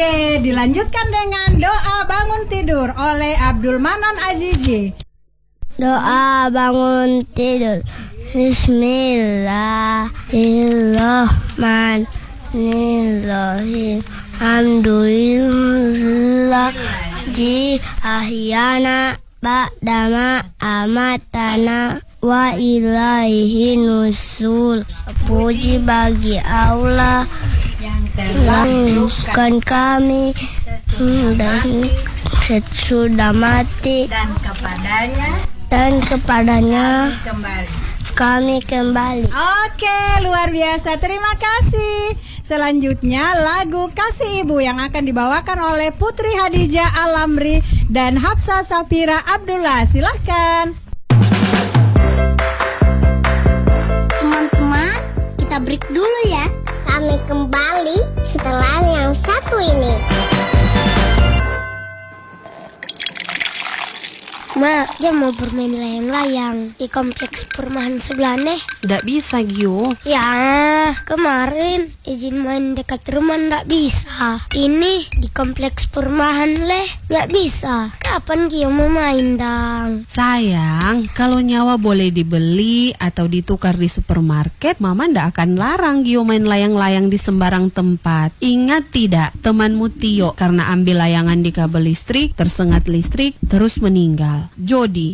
Oke, dilanjutkan dengan doa bangun tidur oleh Abdul Manan Azizi. Doa bangun tidur. Bismillahirrahmanirrahim. Alhamdulillah di ahyana ba'dama amatana wa ilaihi nusul. Puji bagi Allah yang telah menghidupkan kami dan sesudah mati, dan kepadanya kami kembali. Oke, luar biasa. Terima kasih. Selanjutnya lagu Kasih Ibu yang akan dibawakan oleh Putri Hadijah Alamri dan Hafsa Safira Abdullah. Silahkan. Teman-teman, kita break dulu ya. Kami kembali setelah yang satu ini. Ma, dia mau bermain layang-layang di kompleks perumahan sebelah nih. Nggak bisa, Gio. Ya, kemarin izin main dekat rumah nggak bisa. Ini di kompleks perumahan leh, nggak bisa. Kapan Gio mau main dang? Sayang, kalau nyawa boleh dibeli atau ditukar di supermarket, Mama ndak akan larang Gio main layang-layang di sembarang tempat. Ingat tidak, temanmu Tio karena ambil layangan di kabel listrik, tersengat listrik, terus meninggal. Jody